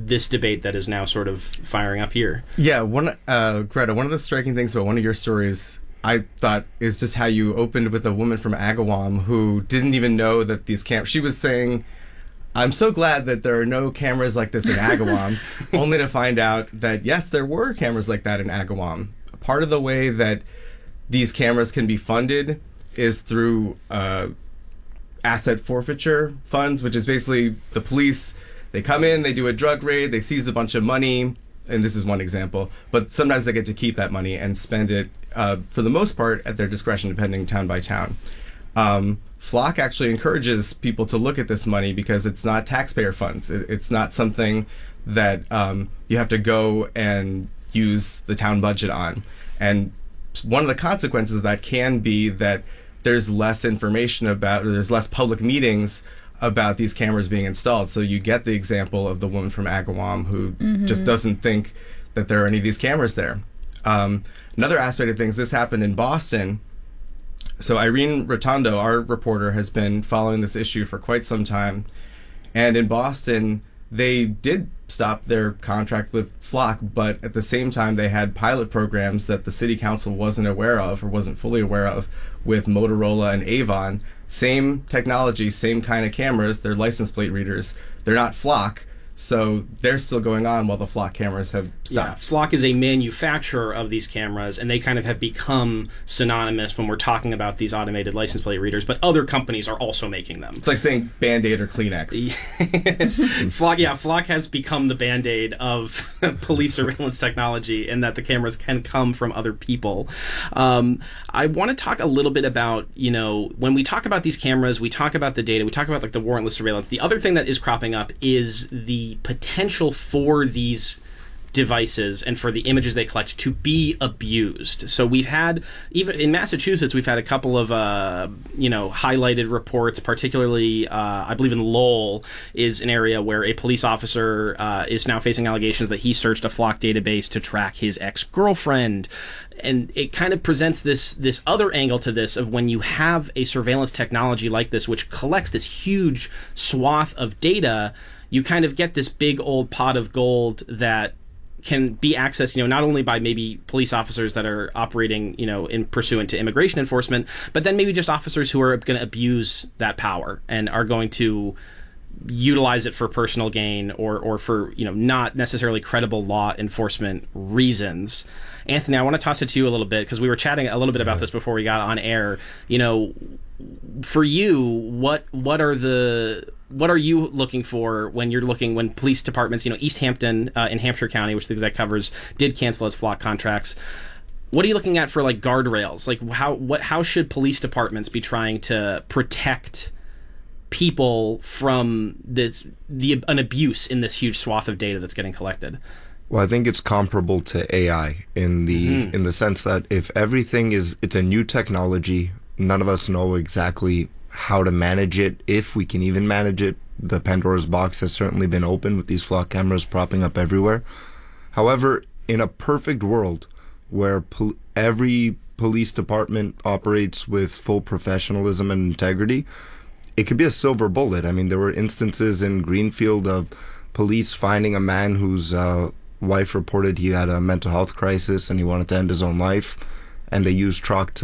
this debate that is now sort of firing up here. Yeah, Greta, one of the striking things about one of your stories I thought is just how you opened with a woman from Agawam who didn't even know that these cameras... She was saying, I'm so glad that there are no cameras like this in Agawam, only to find out that, yes, there were cameras like that in Agawam. Part of the way that these cameras can be funded is through asset forfeiture funds, which is basically the police, they come in, they do a drug raid, they seize a bunch of money, and this is one example, but sometimes they get to keep that money and spend it, for the most part, at their discretion, depending town by town. Flock actually encourages people to look at this money because it's not taxpayer funds. It's not something that you have to go and use the town budget on. And one of the consequences of that can be that there's less information about, or there's less public meetings about these cameras being installed. So you get the example of the woman from Agawam who just doesn't think that there are any of these cameras there. Another aspect of things, this happened in Boston. So Irene Rotondo, our reporter, has been following this issue for quite some time. And in Boston, they did stop their contract with Flock, but at the same time, they had pilot programs that the city council wasn't aware of or wasn't fully aware of with Motorola and Avon. Same technology, same kind of cameras. They're license plate readers. They're not Flock. So they're still going on while the Flock cameras have stopped. Yeah, Flock is a manufacturer of these cameras, and they kind of have become synonymous when we're talking about these automated license plate readers, but other companies are also making them. It's like saying Band-Aid or Kleenex. Flock has become the Band-Aid of police surveillance technology, in that the cameras can come from other people. I want to talk a little bit about, when we talk about these cameras, we talk about the data, we talk about like the warrantless surveillance. The other thing that is cropping up is the potential for these devices and for the images they collect to be abused. So we've had, even in Massachusetts, we've had a couple of highlighted reports, particularly I believe in Lowell is an area where a police officer is now facing allegations that he searched a Flock database to track his ex-girlfriend. And it kind of presents this other angle to this of when you have a surveillance technology like this, which collects this huge swath of data, you kind of get this big old pot of gold that can be accessed, not only by maybe police officers that are operating, in pursuant to immigration enforcement, but then maybe just officers who are going to abuse that power and are going to utilize it for personal gain or for, not necessarily credible law enforcement reasons. Anthony, I want to toss it to you a little bit because we were chatting a little bit about this before we got on air. For you, what are you looking for when police departments, East Hampton in Hampshire County, which the exec covers, did cancel its Flock contracts? What are you looking at for like guardrails? Like how should police departments be trying to protect people from an abuse in this huge swath of data that's getting collected? Well, I think it's comparable to AI in the sense that if everything it's a new technology, none of us know exactly how to manage it, if we can even manage it. The Pandora's box has certainly been opened with these Flock cameras propping up everywhere. However, in a perfect world where every police department operates with full professionalism and integrity, it could be a silver bullet. I mean, there were instances in Greenfield of police finding a man whose wife reported he had a mental health crisis and he wanted to end his own life, and they used Flock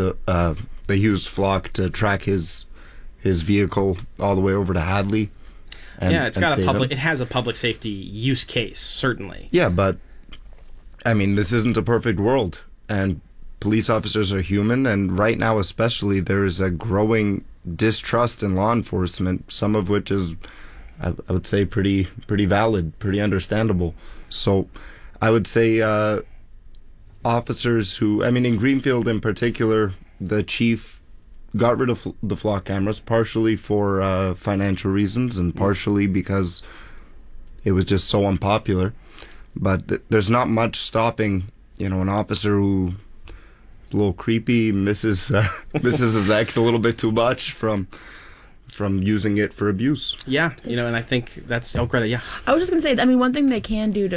to track his vehicle all the way over to Hadley. It has a public safety use case, certainly. Yeah, but I mean, this isn't a perfect world, and police officers are human, and right now especially there is a growing distrust in law enforcement, some of which is, I would say, pretty valid, pretty understandable. So I would say officers who, in Greenfield in particular, the chief got rid of the Flock cameras, partially for financial reasons and partially because it was just so unpopular. But there's not much stopping, an officer who is a little creepy, misses his ex a little bit too much from from using it for abuse. Yeah, and I think that's Greta. Yeah, I was just going to say, I mean, one thing they can do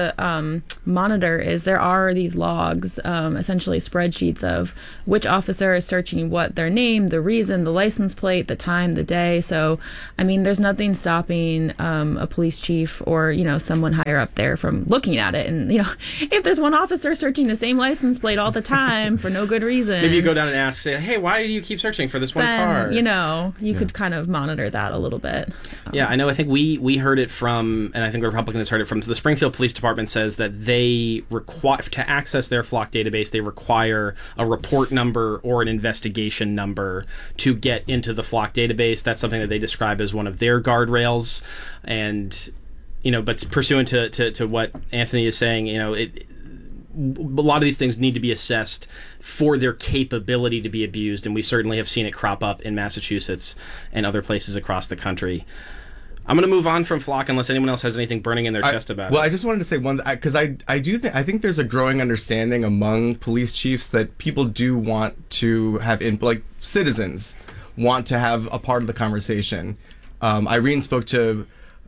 to monitor is there are these logs, essentially spreadsheets of which officer is searching what, their name, the reason, the license plate, the time, the day. So, I mean, there's nothing stopping a police chief or, someone higher up there from looking at it. And, if there's one officer searching the same license plate all the time for no good reason. Maybe you go down and ask, say, hey, why do you keep searching for this one car? You could kind of monitor that a little bit. Yeah, I know. I think we heard it from, and I think the Republicans heard it from, the Springfield Police Department says that they require, to access their Flock database, they require a report number or an investigation number to get into the Flock database. That's something that they describe as one of their guardrails. And, but pursuant to what Anthony is saying, a lot of these things need to be assessed for their capability to be abused, and we certainly have seen it crop up in Massachusetts and other places across the country. I'm going to move on from Flock unless anyone else has anything burning in their chest about it. Well, I just wanted to say one, because I think there's a growing understanding among police chiefs that people do want to have, citizens want to have a part of the conversation. Irene spoke to,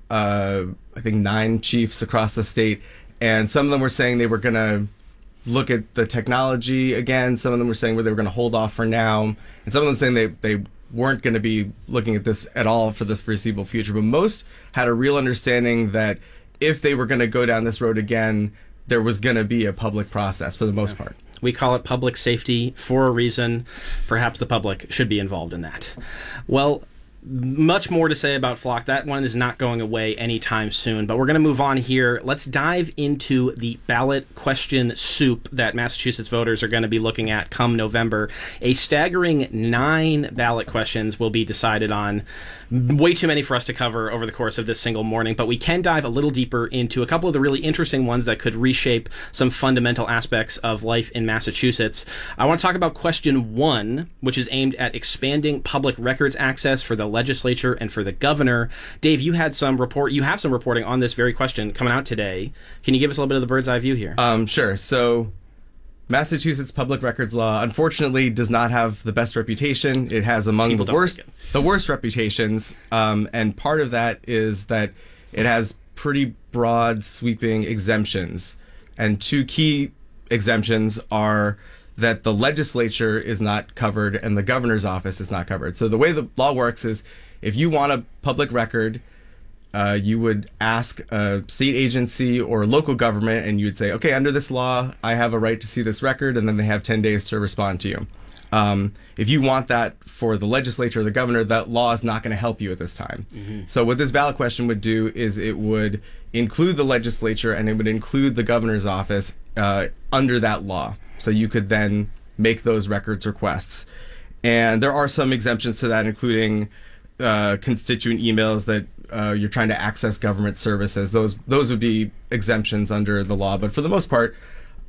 I think, 9 chiefs across the state, and some of them were saying they were going to look at the technology again. Some of them were saying where they were going to hold off for now. And some of them saying they weren't going to be looking at this at all for the foreseeable future. But most had a real understanding that if they were going to go down this road again, there was going to be a public process for the most part. We call it public safety for a reason. Perhaps the public should be involved in that. Well, much more to say about Flock. That one is not going away anytime soon, but we're going to move on here. Let's dive into the ballot question soup that Massachusetts voters are going to be looking at come November. A staggering 9 ballot questions will be decided on. Way too many for us to cover over the course of this single morning, but we can dive a little deeper into a couple of the really interesting ones that could reshape some fundamental aspects of life in Massachusetts. I want to talk about question 1, which is aimed at expanding public records access for the legislature and for the governor. Dave, you have some reporting on this very question coming out today. Can you give us a little bit of the bird's eye view here? Sure. So Massachusetts public records law, unfortunately, does not have the best reputation. It has among the worst reputations, and part of that is that it has pretty broad, sweeping exemptions. And 2 key exemptions are that the legislature is not covered and the governor's office is not covered. So the way the law works is if you want a public record, you would ask a state agency or local government, and you would say, okay, under this law, I have a right to see this record, and then they have 10 days to respond to you. If you want that for the legislature or the governor, that law is not going to help you at this time. Mm-hmm. So what this ballot question would do is it would include the legislature and it would include the governor's office under that law. So you could then make those records requests. And there are some exemptions to that, including constituent emails that you're trying to access government services. Those would be exemptions under the law. But for the most part,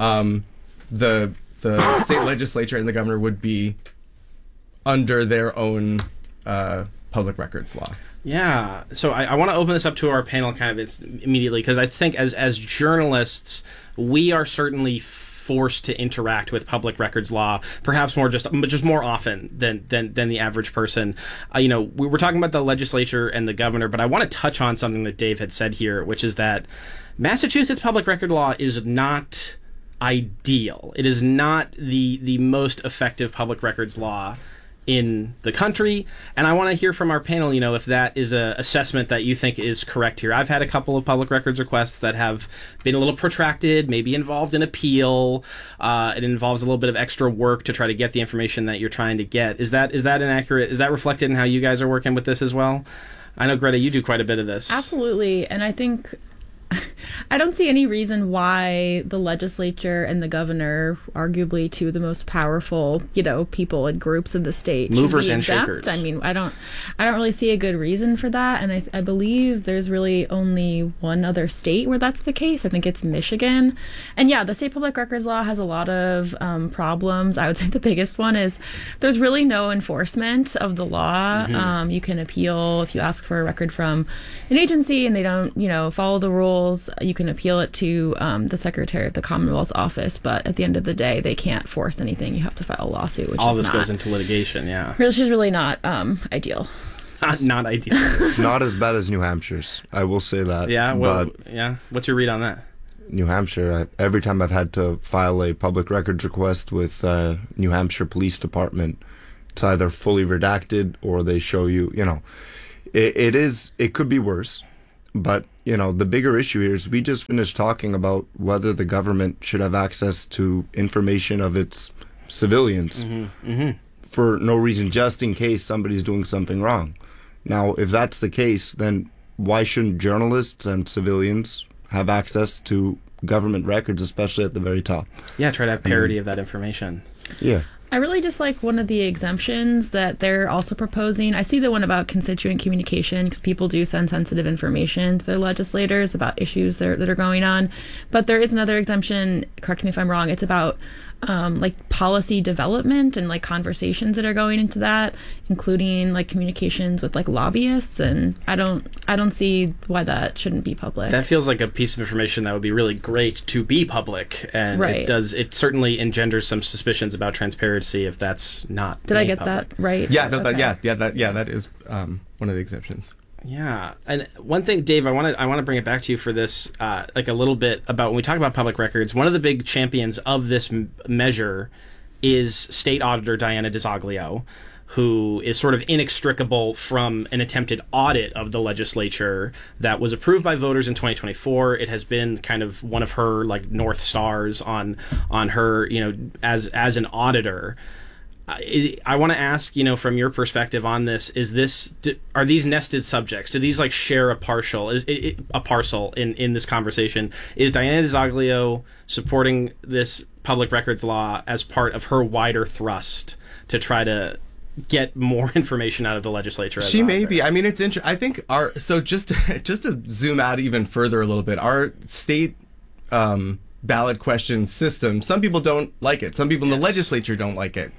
the state legislature and the governor would be under their own public records law. Yeah. So I want to open this up to our panel kind of immediately, because I think as journalists, we are certainly forced to interact with public records law, perhaps just more often than the average person. We were talking about the legislature and the governor, but I want to touch on something that Dave had said here, which is that Massachusetts public record law is not ideal. It is not the most effective public records law in the country, and I want to hear from our panel, if that is a assessment that you think is correct here. I've had a couple of public records requests that have been a little protracted, maybe involved an appeal. It involves a little bit of extra work to try to get the information that you're trying to get. Is that is that reflected in how you guys are working with this as well? I know, Greta, you do quite a bit of this. Absolutely, and I think I don't see any reason why the legislature and the governor, arguably 2 of the most powerful, people and groups in the state, movers should be and exempt. shakers. I mean, I don't really see a good reason for that, and I believe there's really only one other state where that's the case. I think it's Michigan, and yeah, the state public records law has a lot of problems. I would say the biggest one is there's really no enforcement of the law. Mm-hmm. You can appeal if you ask for a record from an agency and they don't, follow the rules. You can appeal it to the Secretary of the Commonwealth's office, but at the end of the day, they can't force anything. You have to file a lawsuit, which all this goes into litigation. Yeah, which is really not ideal. not ideal. It's not as bad as New Hampshire's. I will say that. Yeah. Well, but yeah. What's your read on that? New Hampshire, every time I've had to file a public records request with New Hampshire Police Department, it's either fully redacted or they show you, it could be worse. But, the bigger issue here is we just finished talking about whether the government should have access to information of its civilians for no reason, just in case somebody's doing something wrong. Now, if that's the case, then why shouldn't journalists and civilians have access to government records, especially at the very top? Yeah, try to have parity of that information. Yeah. I really just like one of the exemptions that they're also proposing. I see the one about constituent communication because people do send sensitive information to their legislators about issues that are going on. But there is another exemption, correct me if I'm wrong, it's about policy development and conversations that are going into that, including communications with lobbyists, and I don't see why that shouldn't be public. That feels like a piece of information that would be really great to be public, and right. It certainly engenders some suspicions about transparency if that's not. Did I get public. that right? Yeah, no, Okay. that is one of the exemptions. Yeah, and one thing, Dave, I want to bring it back to you for this, a little bit about when we talk about public records. One of the big champions of this measure is State Auditor Diana DiZoglio, who is sort of inextricable from an attempted audit of the legislature that was approved by voters in 2024. It has been kind of one of her North Stars on her, as an auditor. I want to ask, from your perspective on this, are these nested subjects? Do these share a parcel in this conversation? Is Diana DiZoglio supporting this public records law as part of her wider thrust to try to get more information out of the legislature? She may be. I mean, it's interesting. I think just to zoom out even further a little bit, our state ballot question system, some people don't like it. Some people in the legislature don't like it.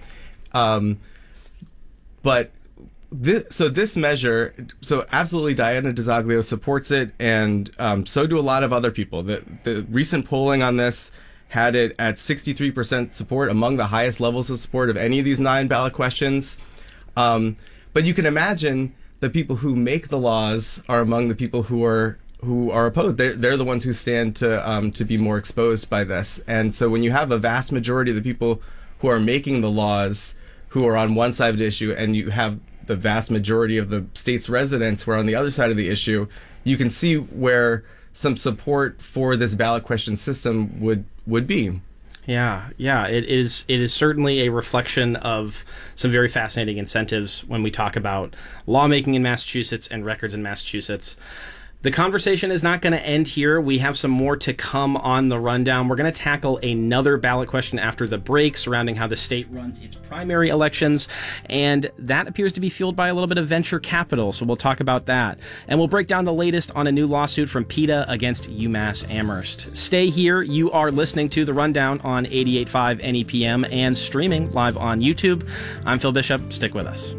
But this measure, absolutely Diana DiZoglio supports it, and so do a lot of other people. The recent polling on this had it at 63% support, among the highest levels of support of any of these 9 ballot questions. But you can imagine the people who make the laws are among the people who are opposed. They're the ones who stand to be more exposed by this. And so when you have a vast majority of the people who are making the laws who are on one side of the issue, and you have the vast majority of the state's residents who are on the other side of the issue, you can see where some support for this ballot question system would be. Yeah, it is certainly a reflection of some very fascinating incentives when we talk about lawmaking in Massachusetts and records in Massachusetts. The conversation is not going to end here. We have some more to come on the rundown. We're going to tackle another ballot question after the break surrounding how the state runs its primary elections, and that appears to be fueled by a little bit of venture capital, so we'll talk about that. And we'll break down the latest on a new lawsuit from PETA against UMass Amherst. Stay here. You are listening to The Rundown on 88.5 NEPM and streaming live on YouTube. I'm Phil Bishop. Stick with us.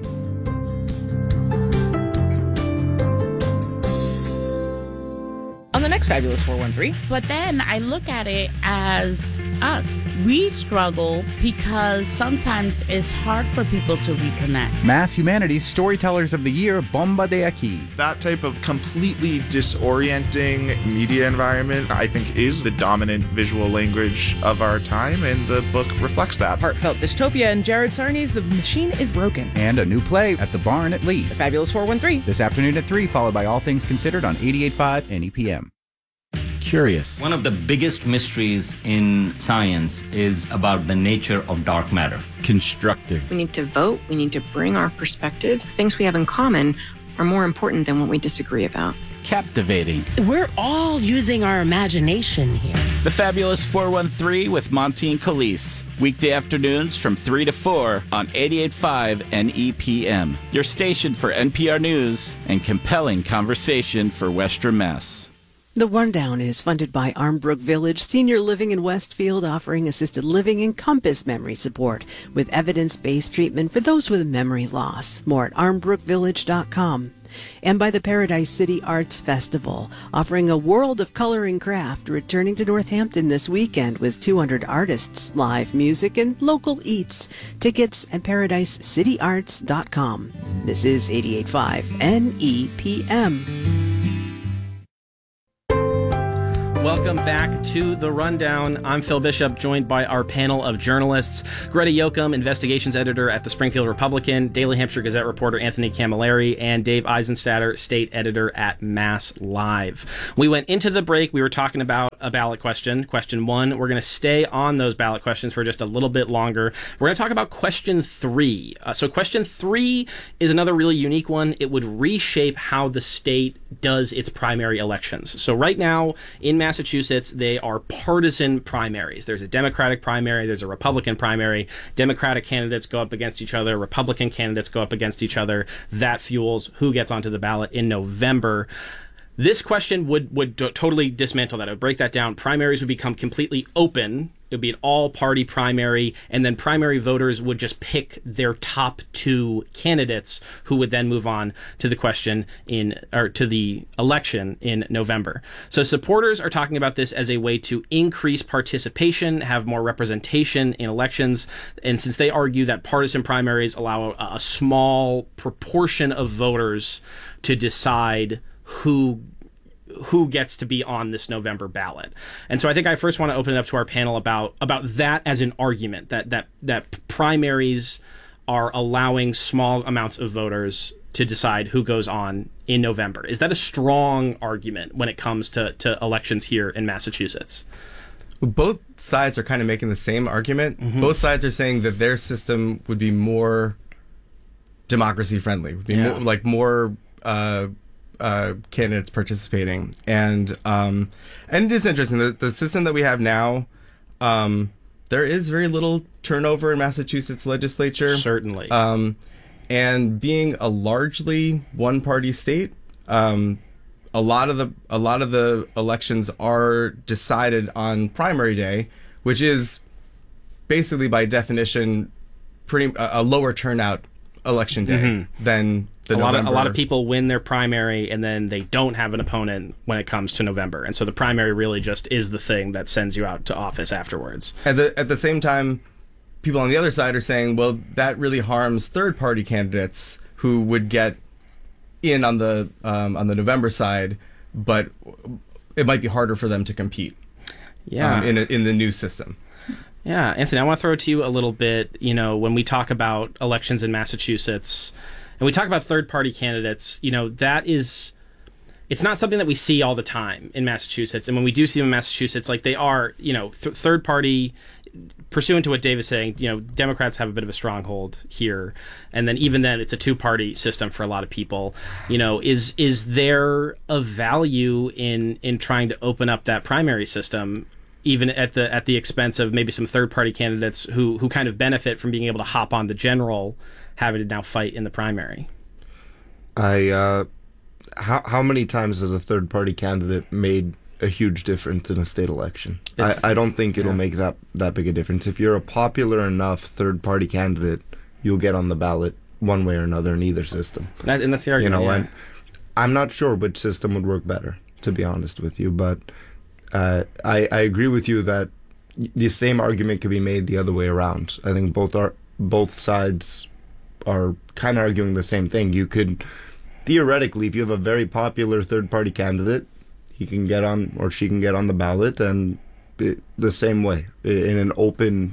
On the next Fabulous 413. But then I look at it as us. We struggle because sometimes it's hard for people to reconnect. Mass Humanities Storytellers of the Year, Bomba de Aquí. That type of completely disorienting media environment, I think, is the dominant visual language of our time, and the book reflects that. Heartfelt Dystopia and Jared Sarney's The Machine is Broken. And a new play at the Barn at Lee. The Fabulous 413. This afternoon at 3, followed by All Things Considered on 88.5 NEPM. Curious. One of the biggest mysteries in science is about the nature of dark matter. Constructive. We need to vote. We need to bring our perspective. Things we have in common are more important than what we disagree about. Captivating. We're all using our imagination here. The Fabulous 413 with Monty and Khalees. Weekday afternoons from 3 to 4 on 88.5 NEPM. Your station for NPR News and compelling conversation for Western Mass. The Rundown is funded by Armbrook Village Senior Living in Westfield, offering assisted living and Compass memory support with evidence-based treatment for those with memory loss. More at armbrookvillage.com. And by the Paradise City Arts Festival, offering a world of color and craft, returning to Northampton this weekend with 200 artists, live music, and local eats. Tickets at paradisecityarts.com. This is 88.5 NEPM. Welcome back to The Rundown. I'm Phil Bishop, joined by our panel of journalists. Greta Yoakum, investigations editor at the Springfield Republican, Daily Hampshire Gazette reporter Anthony Camilleri, and Dave Eisenstatter, state editor at Mass Live. We went into the break. We were talking about a ballot question, question 1. We're going to stay on those ballot questions for just a little bit longer. We're going to talk about question 3. So question 3 is another really unique one. It would reshape how the state does its primary elections. So right now in Massachusetts, they are partisan primaries. There's a Democratic primary, there's a Republican primary. Democratic candidates go up against each other, Republican candidates go up against each other. That fuels who gets onto the ballot in November. This question would totally dismantle that. It would break that down. Primaries would become completely open. It would be an all-party primary, and then primary voters would just pick their top 2 candidates, who would then move on to the to the election in November. So supporters are talking about this as a way to increase participation, have more representation in elections, and since they argue that partisan primaries allow a small proportion of voters to decide who gets to be on this November ballot. And so I think I first want to open it up to our panel about that as an argument, that primaries are allowing small amounts of voters to decide who goes on in November. Is that a strong argument when it comes to elections here in Massachusetts? Both sides are kind of making the same argument. Mm-hmm. Both sides are saying that their system would be more democracy friendly, would be more candidates participating, and it is interesting. The system that we have now, there is very little turnover in Massachusetts legislature. Certainly, and being a largely one-party state, a lot of the elections are decided on primary day, which is basically by definition a lower turnout election day than a lot of people win their primary and then they don't have an opponent when it comes to November, and so the primary really just is the thing that sends you out to office afterwards. At the same time, people on the other side are saying, well, that really harms third-party candidates who would get in on the November side, but it might be harder for them to compete. In the new system. Yeah, Anthony, I want to throw it to you a little bit. You know, when we talk about elections in Massachusetts, and we talk about third-party candidates, you know, it's not something that we see all the time in Massachusetts. And when we do see them in Massachusetts, like they are, you know, third-party, pursuant to what Dave is saying, you know, Democrats have a bit of a stronghold here. And then even then, it's a two-party system for a lot of people. You know, is there a value in trying to open up that primary system, even at the expense of maybe some third-party candidates who kind of benefit from being able to hop on the general, having to now fight in the primary? How many times has a third-party candidate made a huge difference in a state election? I don't think it'll make that big a difference. If you're a popular enough third-party candidate, you'll get on the ballot one way or another in either system. And that's the argument. You know, and I'm not sure which system would work better, to be honest with you, but I agree with you that the same argument could be made the other way around. I think both sides are kind of arguing the same thing. You could, theoretically, if you have a very popular third-party candidate, he can get on, or she can get on the ballot, and the same way in an open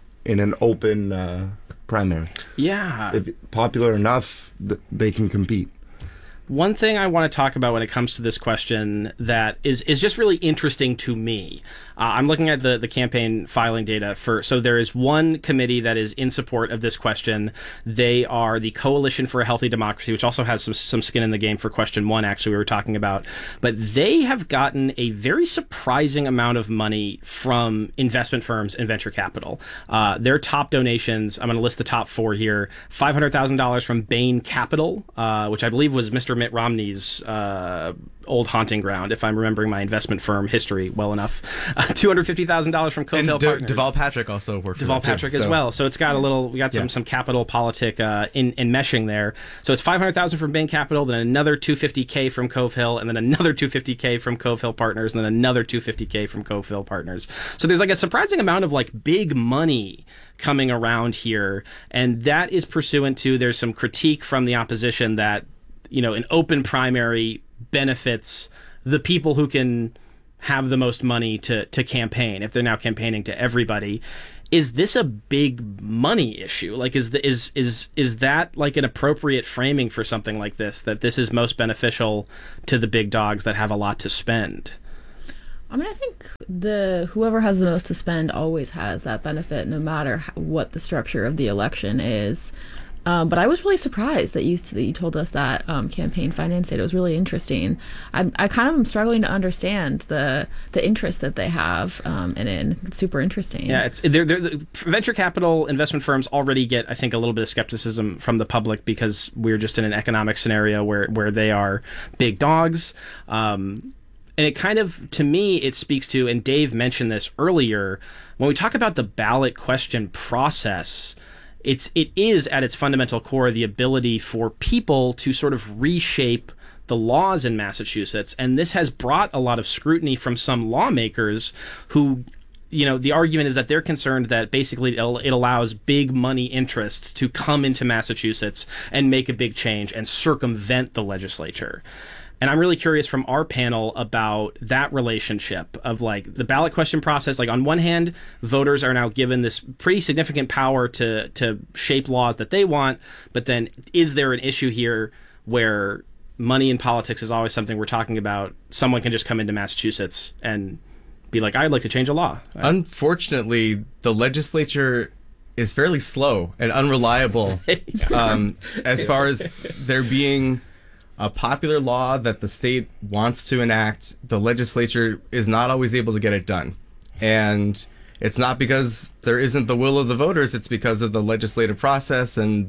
primary. Yeah, if popular enough, they can compete. One thing I want to talk about when it comes to this question that is just really interesting to me. I'm looking at the campaign filing data so there is one committee that is in support of this question. They are the Coalition for a Healthy Democracy, which also has some skin in the game for question 1, actually, we were talking about. But they have gotten a very surprising amount of money from investment firms and venture capital. Their top donations, I'm going to list the top 4 here. $500,000 from Bain Capital, which I believe was Mr. Mitt Romney's old haunting ground, if I'm remembering my investment firm history well enough. $250,000 from Cove Hill Partners. Deval Patrick also worked Deval for Patrick as well. So it's got we got some capital politic enmeshing there. So it's $500,000 from Bain Capital, then another $250K from Cove Hill, and then another $250K from Cove Hill Partners, and then another $250K from Cove Hill Partners. So there's like a surprising amount of like big money coming around here, and that is pursuant to, there's some critique from the opposition that, you know, an open primary benefits the people who can have the most money to campaign if they're now campaigning to everybody. Is this a big money issue? Like, is that like an appropriate framing for something like this, that this is most beneficial to the big dogs that have a lot to spend? I mean, I think whoever has the most to spend always has that benefit, no matter what the structure of the election is. But I was really surprised that you told us that campaign finance data. It was really interesting. I kind of am struggling to understand the interest that they have in it. It's super interesting. Yeah, venture capital investment firms already get, I think, a little bit of skepticism from the public because we're just in an economic scenario where they are big dogs. And it kind of, to me, it speaks to, and Dave mentioned this earlier, when we talk about the ballot question process, it is at its fundamental core the ability for people to sort of reshape the laws in Massachusetts. And this has brought a lot of scrutiny from some lawmakers who, you know, the argument is that they're concerned that basically it allows big money interests to come into Massachusetts and make a big change and circumvent the legislature. And I'm really curious from our panel about that relationship of like the ballot question process. Like on one hand, voters are now given this pretty significant power to shape laws that they want. But then is there an issue here where money in politics is always something we're talking about? Someone can just come into Massachusetts and be like, I'd like to change a law. Unfortunately, the legislature is fairly slow and unreliable as far as there being a popular law that the state wants to enact. The legislature is not always able to get it done. And it's not because there isn't the will of the voters, it's because of the legislative process and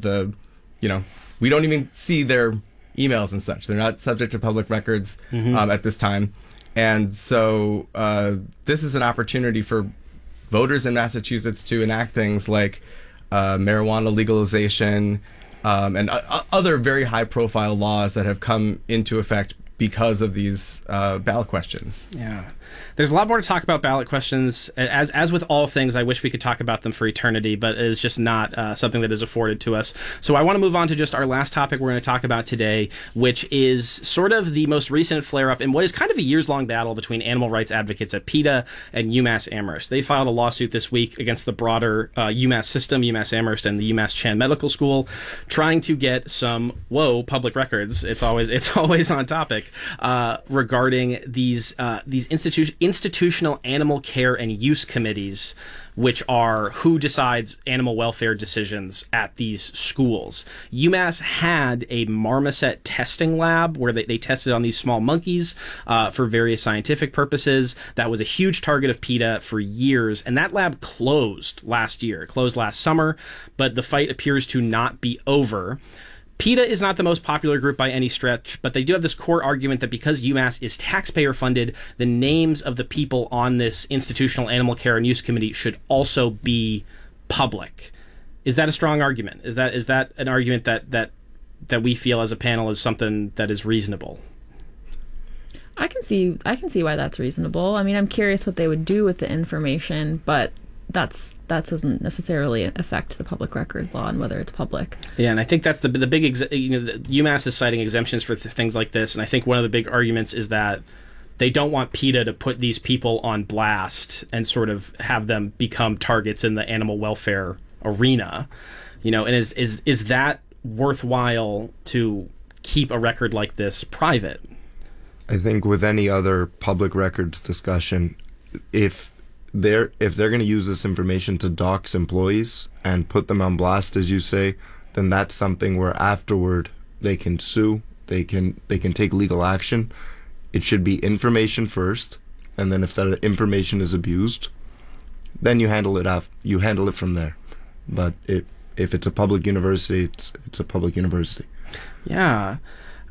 we don't even see their emails and such. They're not subject to public records at this time. And so this is an opportunity for voters in Massachusetts to enact things like marijuana legalization, and other very high-profile laws that have come into effect because of these ballot questions. Yeah. There's a lot more to talk about ballot questions. As with all things, I wish we could talk about them for eternity, but it is just not something that is afforded to us. So I want to move on to just our last topic we're going to talk about today, which is sort of the most recent flare-up in what is kind of a years-long battle between animal rights advocates at PETA and UMass Amherst. They filed a lawsuit this week against the broader UMass system, UMass Amherst and the UMass Chan Medical School, trying to get some public records. It's always on topic regarding these institutional animal care and use committees, which are who decides animal welfare decisions at these schools. UMass had a marmoset testing lab where they tested on these small monkeys for various scientific purposes. That was a huge target of PETA for years, and that lab closed last summer, but the fight appears to not be over. PETA is not the most popular group by any stretch, but they do have this core argument that because UMass is taxpayer funded, the names of the people on this institutional animal care and use committee should also be public. Is that a strong argument? Is that an argument that we feel as a panel is something that is reasonable? I can see why that's reasonable. I mean, I'm curious what they would do with the information, but that doesn't necessarily affect the public record law and whether it's public. Yeah, and I think that's the big UMass is citing exemptions for things like this, and I think one of the big arguments is that they don't want PETA to put these people on blast and sort of have them become targets in the animal welfare arena. And is that worthwhile to keep a record like this private? I think with any other public records discussion, if they're going to use this information to dox employees and put them on blast, as you say, then that's something where afterward they can sue, they can take legal action. It should be information first, and then if that information is abused, then you handle it from there. But if it's a public university, it's a public university. Yeah.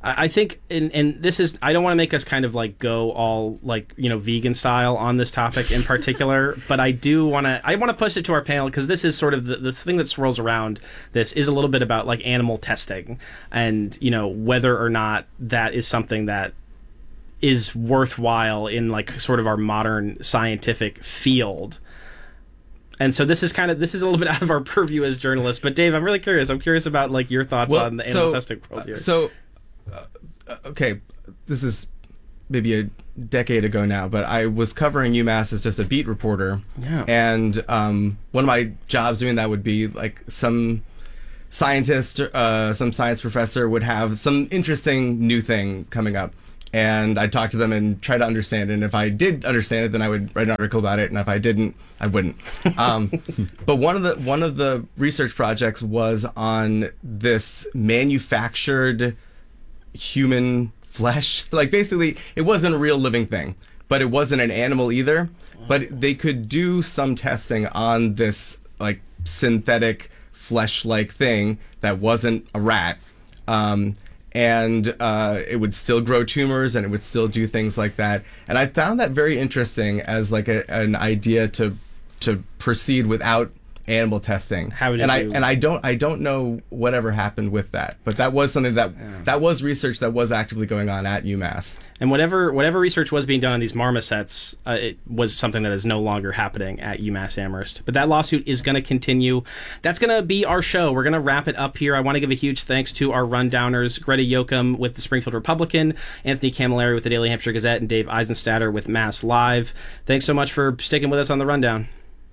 I think, and this is, I don't want to make us kind of like go all like, vegan style on this topic in particular, but I want to push it to our panel, because this is sort of the thing that swirls around this is a little bit about like animal testing and, whether or not that is something that is worthwhile in like sort of our modern scientific field. And so this is a little bit out of our purview as journalists, but Dave, I'm really curious. I'm curious about like your thoughts on the animal testing world here. Okay, this is maybe a decade ago now, but I was covering UMass as just a beat reporter. Yeah. And one of my jobs doing that would be like some scientist, some science professor would have some interesting new thing coming up. And I'd talk to them and try to understand it. And if I did understand it, then I would write an article about it. And if I didn't, I wouldn't. But one of the research projects was on this manufactured human flesh. Like basically, it wasn't a real living thing, but it wasn't an animal either. But they could do some testing on this like synthetic flesh-like thing that wasn't a rat. And it would still grow tumors, and it would still do things like that. And I found that very interesting as like an idea to proceed without animal testing. I don't know whatever happened with that, but that was something that was research that was actively going on at UMass. And whatever research was being done on these marmosets, it was something that is no longer happening at UMass Amherst. But that lawsuit is going to continue. That's going to be our show. We're going to wrap it up here. I want to give a huge thanks to our rundowners, Greta Yoakum with the Springfield Republican, Anthony Camilleri with the Daily Hampshire Gazette, and Dave Eisenstatter with Mass Live. Thanks so much for sticking with us on the Rundown.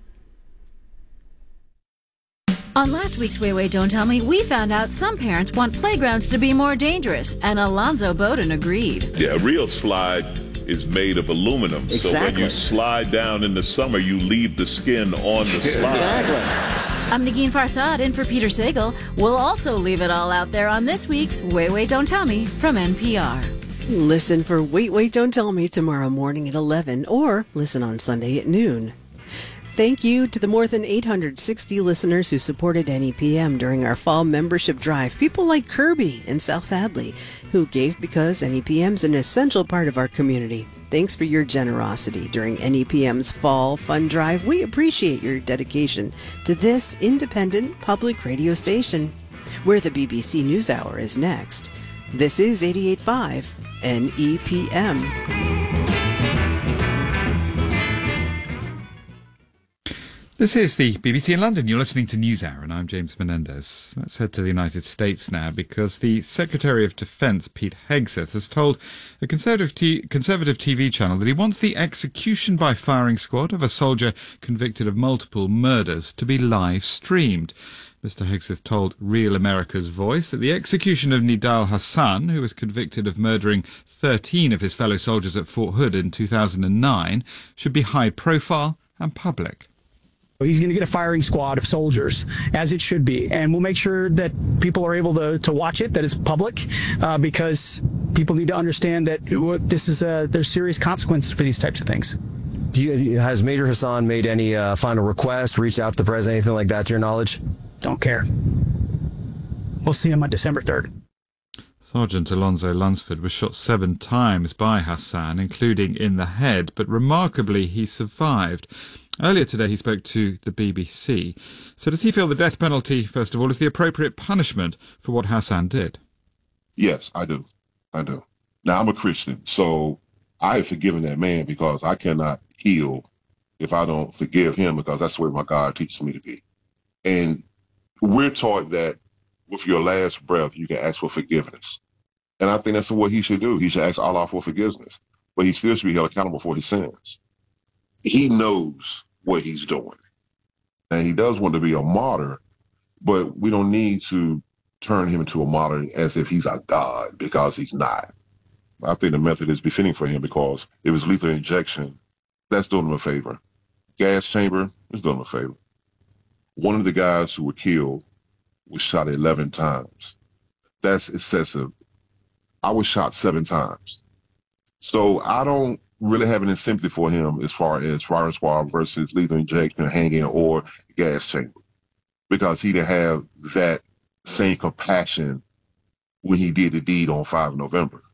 On last week's Way Don't Tell Me, we found out some parents want playgrounds to be more dangerous, and Alonzo Bowden agreed. Yeah, a real slide is made of aluminum. Exactly. So when you slide down in the summer, you leave the skin on the slide. Exactly. I'm Negin Farsad in for Peter Sagal. We'll also leave it all out there on this week's Way Don't Tell Me from NPR. Listen for Wait, Don't Tell Me tomorrow morning at 11, or listen on Sunday at noon. Thank you to the more than 860 listeners who supported NEPM during our fall membership drive. People like Kirby in South Hadley, who gave because NEPM's an essential part of our community. Thanks for your generosity during NEPM's fall fund drive. We appreciate your dedication to this independent public radio station, where the BBC NewsHour is next. This is 88.5 NEPM. This is the BBC in London. You're listening to NewsHour, and I'm James Menendez. Let's head to the United States now, because the Secretary of Defense, Pete Hegseth, has told a conservative TV channel that he wants the execution by firing squad of a soldier convicted of multiple murders to be live streamed. Mr. Hegseth told Real America's Voice that the execution of Nidal Hassan, who was convicted of murdering 13 of his fellow soldiers at Fort Hood in 2009, should be high profile and public. He's going to get a firing squad of soldiers, as it should be, and we'll make sure that people are able to watch it, that it's public, because people need to understand that this is there's serious consequences for these types of things. Has Major Hassan made any final request, reached out to the president, anything like that, to your knowledge? Don't care. We'll see him on December 3rd. Sergeant Alonzo Lunsford was shot 7 times by Hassan, including in the head, but remarkably he survived. Earlier today he spoke to the BBC. So does he feel the death penalty, first of all, is the appropriate punishment for what Hassan did? Yes, I do. Now, I'm a Christian, so I have forgiven that man, because I cannot heal if I don't forgive him, because that's the way my God teaches me to be. And we're taught that with your last breath, you can ask for forgiveness. And I think that's what he should do. He should ask Allah for forgiveness, but he still should be held accountable for his sins. He knows what he's doing, and he does want to be a martyr, but we don't need to turn him into a martyr as if he's a god, because he's not. I think the method is befitting for him, because if it's lethal injection, that's doing him a favor. Gas chamber is doing him a favor. One of the guys who were killed was shot 11 times. That's excessive. I was shot 7 times. So I don't really have any sympathy for him as far as firing squad versus lethal injection, hanging, or gas chamber, because he didn't have that same compassion when he did the deed on 5 November.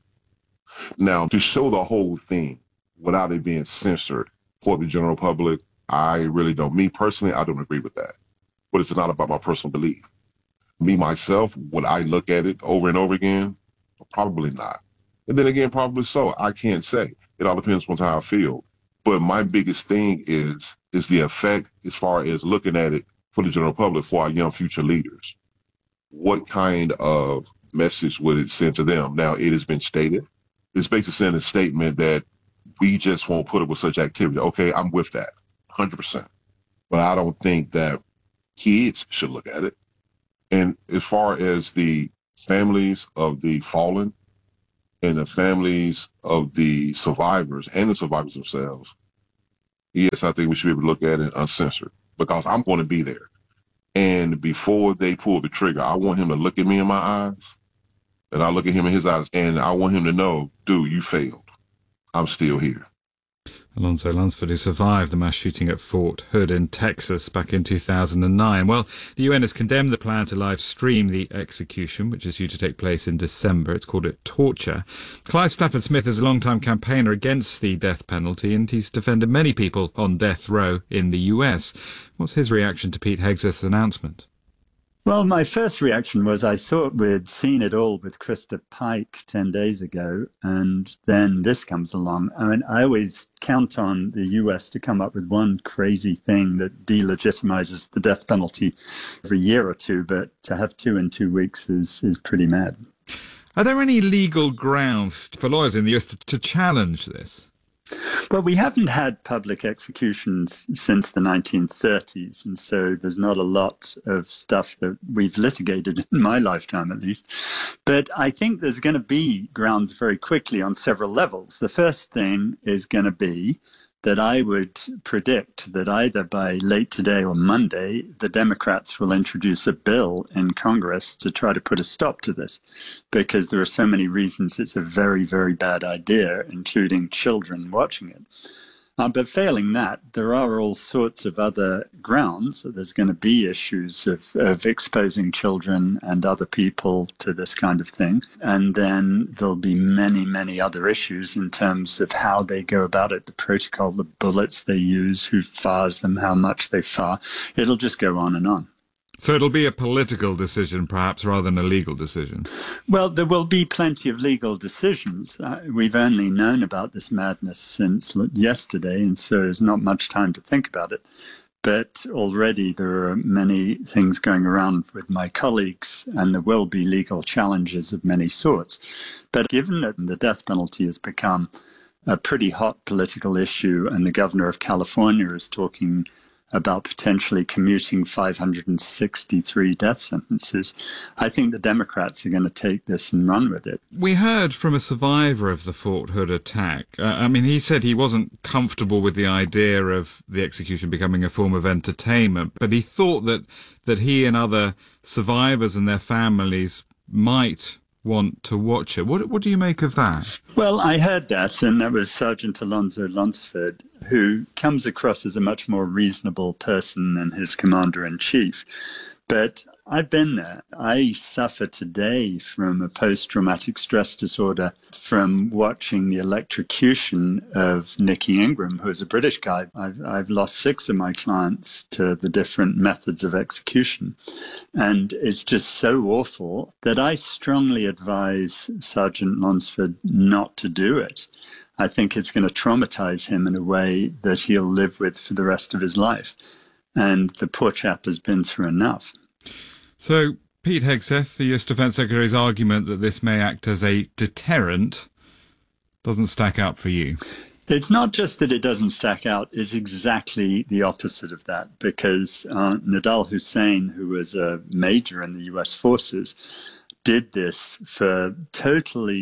Now, to show the whole thing without it being censored for the general public, I really don't. Me personally, I don't agree with that. But it's not about my personal belief. Me, myself, would I look at it over and over again? Probably not. And then again, probably so. I can't say. It all depends on how I feel. But my biggest thing is the effect as far as looking at it for the general public, for our young future leaders. What kind of message would it send to them? Now, it has been stated. It's basically sending a statement that we just won't put up with such activity. Okay, I'm with that, 100%. But I don't think that kids should look at it. And as far as the families of the fallen and the families of the survivors and the survivors themselves, yes, I think we should be able to look at it uncensored, because I'm going to be there. And before they pull the trigger, I want him to look at me in my eyes, and I look at him in his eyes, and I want him to know, dude, you failed. I'm still here. Alonzo Lunsford, who survived the mass shooting at Fort Hood in Texas back in 2009. Well, the UN has condemned the plan to live stream the execution, which is due to take place in December. It's called it torture. Clive Stafford-Smith is a long-time campaigner against the death penalty, and he's defended many people on death row in the US. What's his reaction to Pete Hegseth's announcement? Well, my first reaction was I thought we'd seen it all with Krista Pike 10 days ago, and then this comes along. I mean, I always count on the US to come up with one crazy thing that delegitimizes the death penalty every year or two, but to have two in 2 weeks is pretty mad. Are there any legal grounds for lawyers in the US to challenge this? Well, we haven't had public executions since the 1930s, and so there's not a lot of stuff that we've litigated in my lifetime, at least. But I think there's going to be grounds very quickly on several levels. The first thing is going to be that I would predict that either by late today or Monday, the Democrats will introduce a bill in Congress to try to put a stop to this, because there are so many reasons it's a very, very bad idea, including children watching it. But failing that, there are all sorts of other grounds. There's going to be issues of exposing children and other people to this kind of thing. And then there'll be many, many other issues in terms of how they go about it, the protocol, the bullets they use, who fires them, how much they fire. It'll just go on and on. So it'll be a political decision, perhaps, rather than a legal decision? Well, there will be plenty of legal decisions. We've only known about this madness since yesterday, and so there's not much time to think about it. But already there are many things going around with my colleagues, and there will be legal challenges of many sorts. But given that the death penalty has become a pretty hot political issue, and the governor of California is talking about potentially commuting 563 death sentences, I think the Democrats are going to take this and run with it. We heard from a survivor of the Fort Hood attack. He said he wasn't comfortable with the idea of the execution becoming a form of entertainment, but he thought that he and other survivors and their families might want to watch it. What do you make of that? Well, I heard that, and that was Sergeant Alonzo Lunsford, who comes across as a much more reasonable person than his commander-in-chief. But I've been there. I suffer today from a post-traumatic stress disorder from watching the electrocution of Nicky Ingram, who is a British guy. I've lost 6 of my clients to the different methods of execution. And it's just so awful that I strongly advise Sergeant Lunsford not to do it. I think it's going to traumatize him in a way that he'll live with for the rest of his life. And the poor chap has been through enough. So Pete Hegseth, the US Defence Secretary's argument that this may act as a deterrent doesn't stack up for you. It's not just that it doesn't stack out, it's exactly the opposite of that, because Nidal Hussain, who was a major in the US forces, did this for totally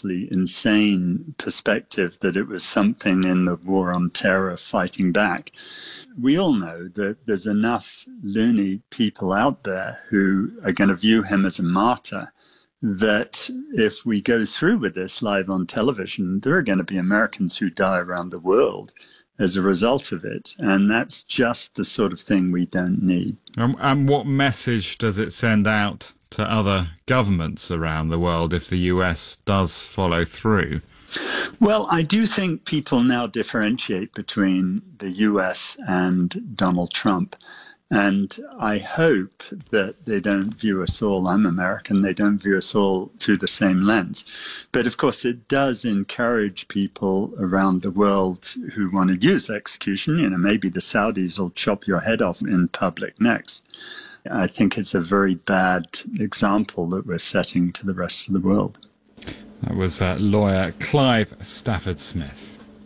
insane perspective that it was something in the war on terror fighting back. We all know that there's enough loony people out there who are going to view him as a martyr, that if we go through with this live on television, there are going to be Americans who die around the world as a result of it. And that's just the sort of thing we don't need. And what message does it send out to other governments around the world if the US does follow through? Well, I do think people now differentiate between the US and Donald Trump. And I hope that they don't view us all, I'm American, they don't view us all through the same lens. But of course, it does encourage people around the world who want to use execution. You know, maybe the Saudis will chop your head off in public next. I think it's a very bad example that we're setting to the rest of the world. That was lawyer Clive Stafford-Smith.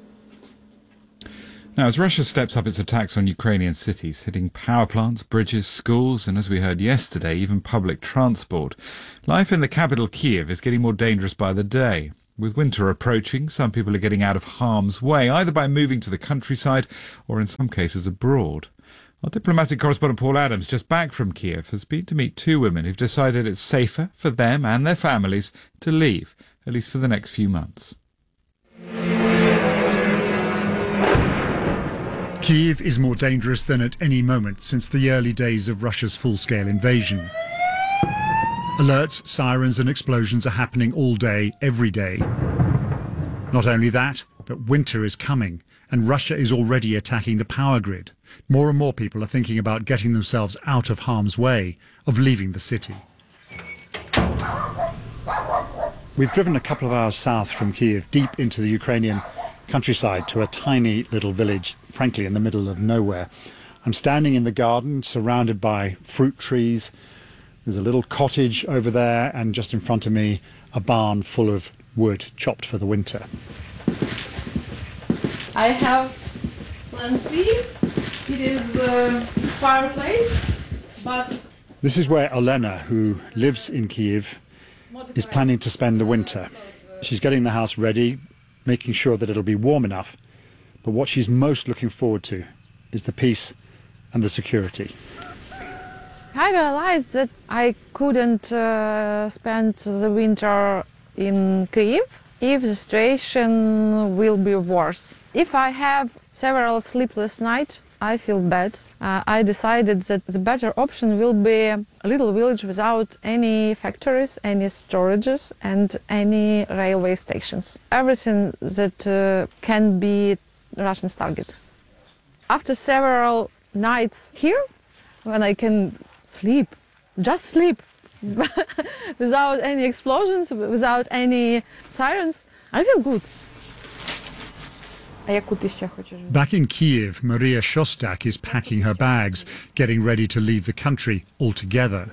Now, as Russia steps up its attacks on Ukrainian cities, hitting power plants, bridges, schools, and as we heard yesterday, even public transport, life in the capital, Kyiv, is getting more dangerous by the day. With winter approaching, some people are getting out of harm's way, either by moving to the countryside or in some cases abroad. Our diplomatic correspondent Paul Adams, just back from Kyiv, has been to meet two women who've decided it's safer for them and their families to leave, at least for the next few months. Kyiv is more dangerous than at any moment since the early days of Russia's full-scale invasion. Alerts, sirens and explosions are happening all day, every day. Not only that, but winter is coming, and Russia is already attacking the power grid. More and more people are thinking about getting themselves out of harm's way, of leaving the city. We've driven a couple of hours south from Kyiv, deep into the Ukrainian countryside, to a tiny little village, frankly in the middle of nowhere. I'm standing in the garden surrounded by fruit trees. There's a little cottage over there, and just in front of me a barn full of wood chopped for the winter. I have Lancy. It is a fireplace, but this is where Olena, who lives in Kyiv, is planning to spend the winter. She's getting the house ready, making sure that it'll be warm enough, but what she's most looking forward to is the peace and the security. I realized that I couldn't spend the winter in Kyiv if the situation will be worse. If I have several sleepless nights, I feel bad. I decided that the better option will be a little village without any factories, any storages and any railway stations. Everything that can be Russians' target. After several nights here, when I can sleep, just sleep, without any explosions, without any sirens, I feel good. Back in Kyiv, Maria Shostak is packing her bags, getting ready to leave the country altogether.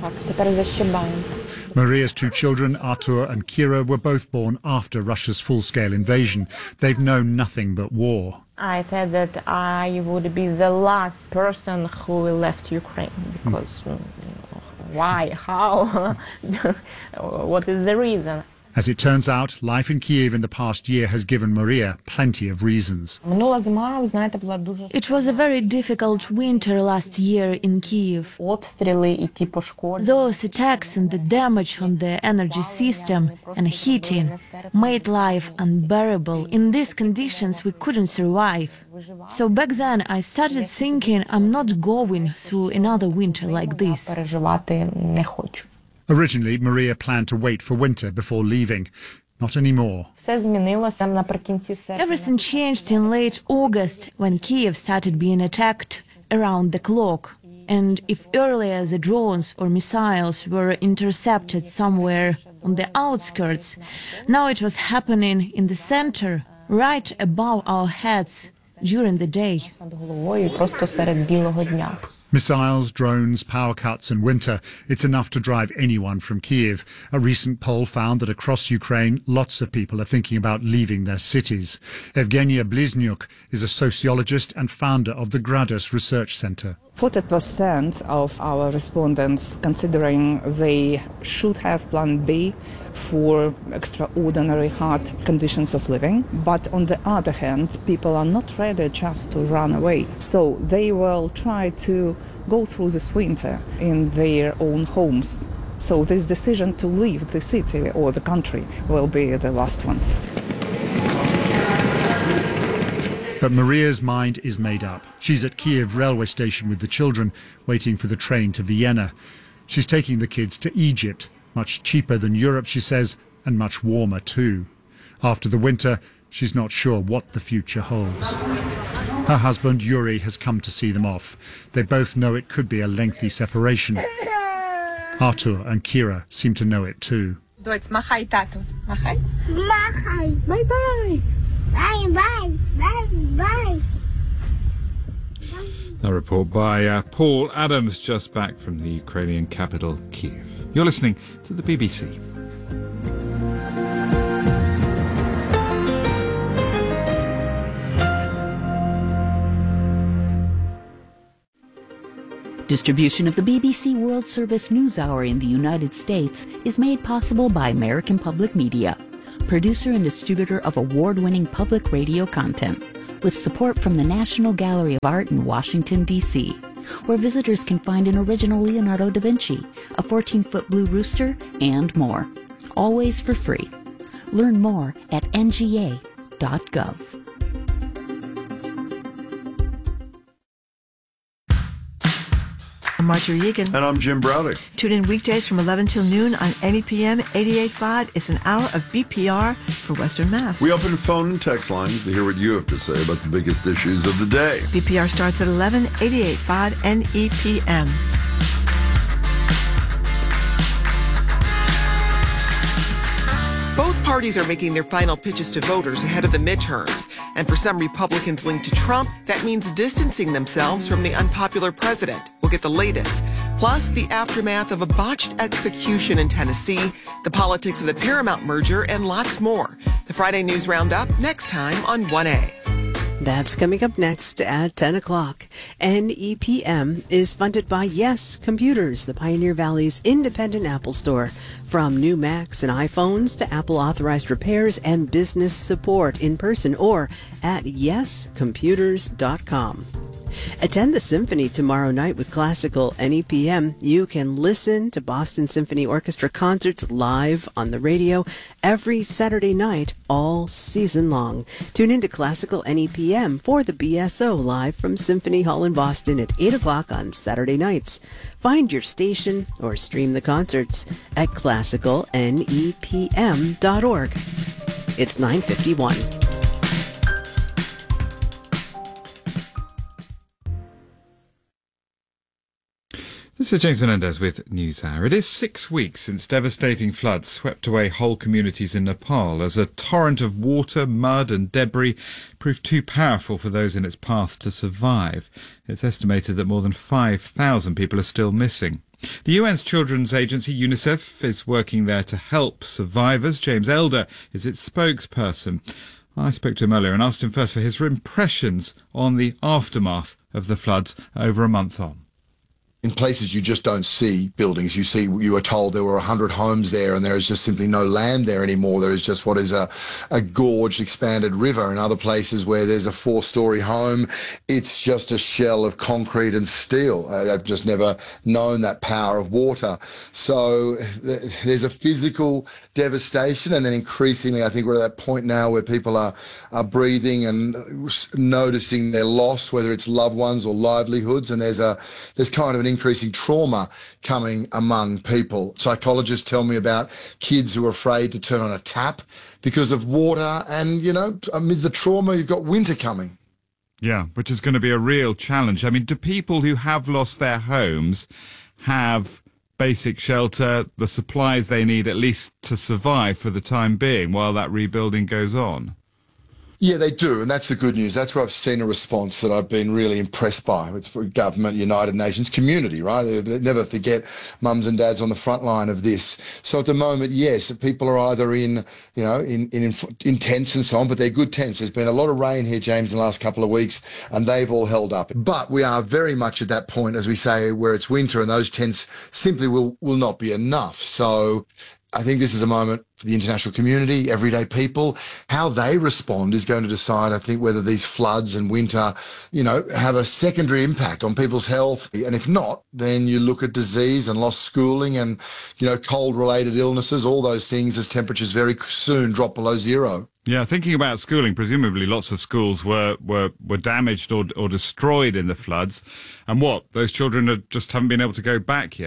Maria's two children, Artur and Kira, were both born after Russia's full-scale invasion. They've known nothing but war. I thought that I would be the last person who left Ukraine, because why, how, what is the reason? As it turns out, life in Kyiv in the past year has given Maria plenty of reasons. It was a very difficult winter last year in Kyiv. Those attacks and the damage on the energy system and heating made life unbearable. In these conditions, we couldn't survive. So back then, I started thinking I'm not going through another winter like this. Originally, Maria planned to wait for winter before leaving. Not anymore. Everything changed in late August when Kyiv started being attacked around the clock. And if earlier the drones or missiles were intercepted somewhere on the outskirts, now it was happening in the center, right above our heads during the day. Missiles, drones, power cuts and winter, it's enough to drive anyone from Kyiv. A recent poll found that across Ukraine, lots of people are thinking about leaving their cities. Evgenia Bliznyuk is a sociologist and founder of the Gradus Research Center. 40% of our respondents considering they should have plan B for extraordinary hard conditions of living. But on the other hand, people are not ready just to run away. So they will try to go through this winter in their own homes. So this decision to leave the city or the country will be the last one. But Maria's mind is made up. She's at Kyiv railway station with the children, waiting for the train to Vienna. She's taking the kids to Egypt, much cheaper than Europe, she says, and much warmer too. After the winter, she's not sure what the future holds. Her husband, Yuri, has come to see them off. They both know it could be a lengthy separation. Artur and Kira seem to know it too. Dois, machai, tato. Machai? Machai. Bye-bye. Bye-bye. Bye-bye. A report by Paul Adams, just back from the Ukrainian capital, Kyiv. You're listening to the BBC. Distribution of the BBC World Service NewsHour in the United States is made possible by American Public Media, producer and distributor of award-winning public radio content, with support from the National Gallery of Art in Washington, D.C., where visitors can find an original Leonardo da Vinci, a 14-foot blue rooster, and more. Always for free. Learn more at nga.gov. I'm Marjorie Egan. And I'm Jim Browder. Tune in weekdays from 11 till noon on NEPM 88.5. It's an hour of BPR for Western Mass. We open phone and text lines to hear what you have to say about the biggest issues of the day. BPR starts at 11, 88.5 NEPM. Both parties are making their final pitches to voters ahead of the midterms. And for some Republicans linked to Trump, that means distancing themselves from the unpopular president. We'll get the latest. Plus, the aftermath of a botched execution in Tennessee, the politics of the Paramount merger, and lots more. The Friday News Roundup next time on 1A. That's coming up next at 10 o'clock. NEPM is funded by Yes Computers, the Pioneer Valley's independent Apple store. From new Macs and iPhones to Apple authorized repairs and business support in person or at yescomputers.com. Attend the Symphony tomorrow night with Classical NEPM. You can listen to Boston Symphony Orchestra concerts live on the radio every Saturday night all season long. Tune in to Classical NEPM for the BSO live from Symphony Hall in Boston at 8 o'clock on Saturday nights. Find your station or stream the concerts at classicalnepm.org. It's 9:51. This is James Menendez with NewsHour. It is 6 weeks since devastating floods swept away whole communities in Nepal as a torrent of water, mud and debris proved too powerful for those in its path to survive. It's estimated that more than 5,000 people are still missing. The UN's children's agency, UNICEF, is working there to help survivors. James Elder is its spokesperson. I spoke to him earlier and asked him first for his impressions on the aftermath of the floods over a month on. In places you just don't see buildings. You are told there were 100 homes there and there is just simply no land there anymore. There is just what is a gorged, expanded river. In other places where there's a 4-story home, it's just a shell of concrete and steel. I've just never known that power of water. So there's a physical devastation, and then increasingly I think we're at that point now where people are breathing and noticing their loss, whether it's loved ones or livelihoods, and there's kind of an increasing trauma coming among people. Psychologists tell me about kids who are afraid to turn on a tap because of water, and, amid the trauma, you've got winter coming. Yeah, which is going to be a real challenge. I mean, do people who have lost their homes have basic shelter, the supplies they need at least to survive for the time being while that rebuilding goes on? Yeah, they do, and that's the good news. That's where I've seen a response that I've been really impressed by. It's for government, United Nations, community, right? They never forget mums and dads on the front line of this. So at the moment, yes, people are either in tents and so on, but they're good tents. There's been a lot of rain here, James, in the last couple of weeks, and they've all held up. But we are very much at that point, as we say, where it's winter, and those tents simply will not be enough. So I think this is a moment for the international community, everyday people. How they respond is going to decide, I think, whether these floods and winter, have a secondary impact on people's health. And if not, then you look at disease and lost schooling and, cold-related illnesses, all those things as temperatures very soon drop below zero. Yeah, thinking about schooling, presumably lots of schools were damaged or destroyed in the floods. And those children just haven't been able to go back yet?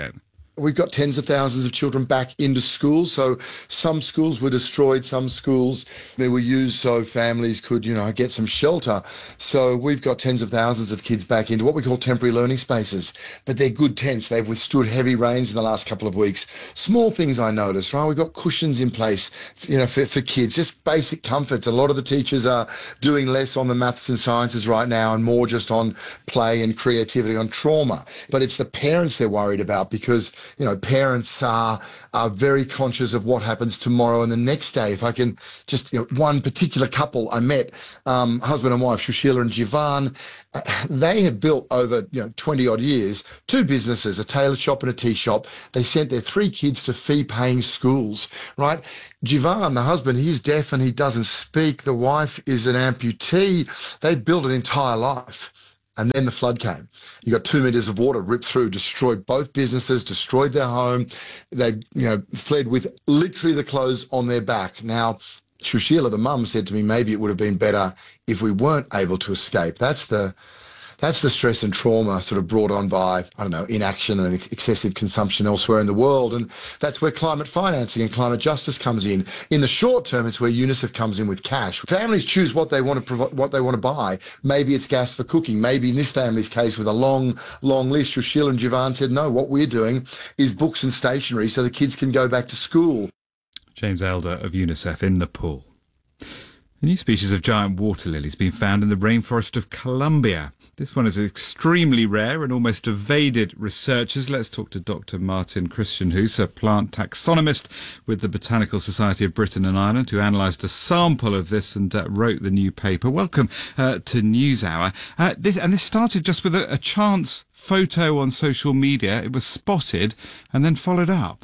We've got tens of thousands of children back into school. So some schools were destroyed, some schools they were used so families could, get some shelter. So we've got tens of thousands of kids back into what we call temporary learning spaces. But they're good tents. They've withstood heavy rains in the last couple of weeks. Small things I noticed, right? We've got cushions in place, for kids, just basic comforts. A lot of the teachers are doing less on the maths and sciences right now and more just on play and creativity, on trauma. But it's the parents they're worried about because parents are very conscious of what happens tomorrow and the next day. If I can just, one particular couple I met, husband and wife, Shushila and Jivan, they had built over, 20 odd years, 2 businesses, a tailor shop and a tea shop. They sent their 3 kids to fee-paying schools, right? Jivan, the husband, he's deaf and he doesn't speak. The wife is an amputee. They built an entire life. And then the flood came. You got 2 meters of water ripped through, destroyed both businesses, destroyed their home. They, fled with literally the clothes on their back. Now, Shushila, the mum, said to me, maybe it would have been better if we weren't able to escape. That's the stress and trauma sort of brought on by, inaction and excessive consumption elsewhere in the world. And that's where climate financing and climate justice comes in. In the short term, it's where UNICEF comes in with cash. Families choose what they want to buy. Maybe it's gas for cooking. Maybe in this family's case with a long, long list, Shushila and Jivan said, no, what we're doing is books and stationery so the kids can go back to school. James Elder of UNICEF in Nepal. A new species of giant water lily has been found in the rainforest of Colombia. This one is extremely rare and almost evaded researchers. Let's talk to Dr. Martin Christianhuis, a plant taxonomist with the Botanical Society of Britain and Ireland, who analysed a sample of this and wrote the new paper. Welcome to NewsHour. This started just with a chance photo on social media. It was spotted and then followed up.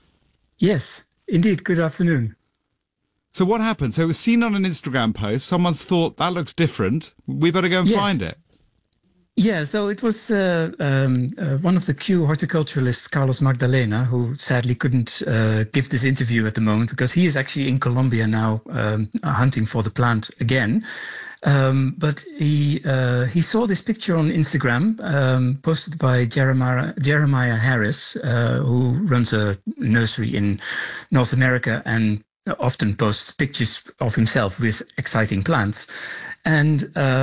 Yes, indeed. Good afternoon. So what happened? So it was seen on an Instagram post. Someone's thought, that looks different. We better go and find it. Yeah, so it was one of the Kew horticulturalists, Carlos Magdalena, who sadly couldn't give this interview at the moment because he is actually in Colombia now hunting for the plant again. But he saw this picture on Instagram posted by Jeremiah Harris, who runs a nursery in North America and often posts pictures of himself with exciting plants. And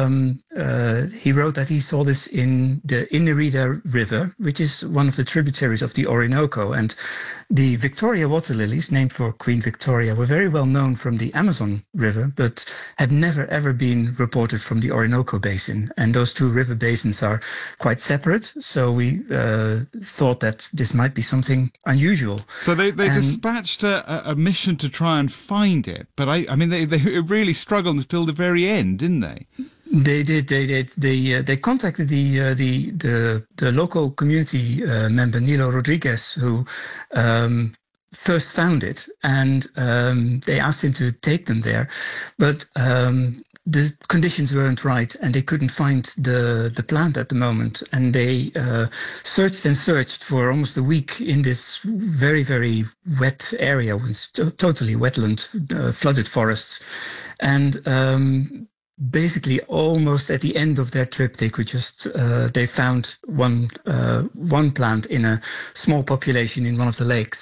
he wrote that he saw this in the Inirida River, which is one of the tributaries of the Orinoco. And the Victoria water lilies, named for Queen Victoria, were very well known from the Amazon River, but had never ever been reported from the Orinoco Basin. And those 2 river basins are quite separate. So we thought that this might be something unusual. So they dispatched a mission to try and find it. But I mean, they really struggled until the very end, didn't they? They did. They contacted the local community member Nilo Rodriguez, who first found it, and they asked him to take them there, but the conditions weren't right, and they couldn't find the plant at the moment. And they searched and searched for almost a week in this very, very wet area, totally wetland, flooded forests, and basically almost at the end of their trip they could just they found one plant in a small population in one of the lakes.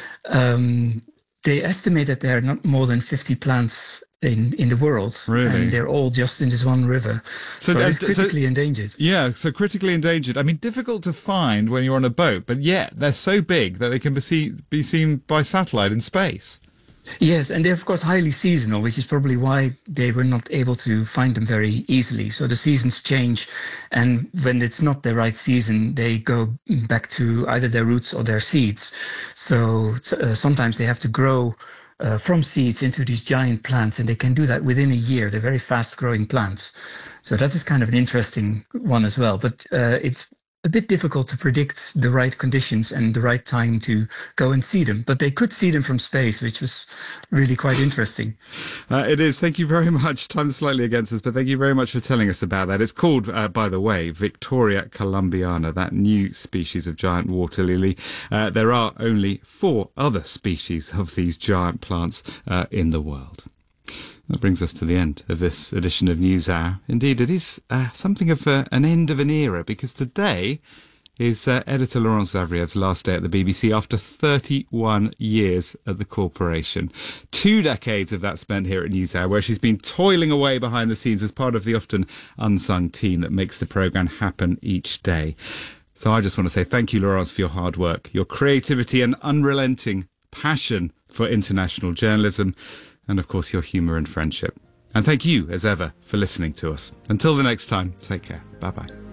They estimate that there are not more than 50 plants in the world, really? And they're all just in this one river. So it's critically endangered. Yeah, so critically endangered. I mean, difficult to find when you're on a boat, but yet they're so big that they can be seen by satellite in space. Yes, and they're of course highly seasonal, which is probably why they were not able to find them very easily. So the seasons change, and when it's not the right season, they go back to either their roots or their seeds. So sometimes they have to grow from seeds into these giant plants, and they can do that within a year. They're very fast-growing plants. So that is kind of an interesting one as well. But it's a bit difficult to predict the right conditions and the right time to go and see them. But they could see them from space, which was really quite interesting. It is. Thank you very much. Time's slightly against us, but thank you very much for telling us about that. It's called, by the way, Victoria columbiana, that new species of giant water lily. There are only 4 other species of these giant plants in the world. That brings us to the end of this edition of NewsHour. Indeed, it is something of an end of an era, because today is editor Laurence Zavriev's last day at the BBC after 31 years at the corporation. 2 decades of that spent here at NewsHour, where she's been toiling away behind the scenes as part of the often unsung team that makes the programme happen each day. So I just want to say thank you, Laurence, for your hard work, your creativity and unrelenting passion for international journalism, and of course your humour and friendship. And thank you, as ever, for listening to us. Until the next time, take care. Bye-bye.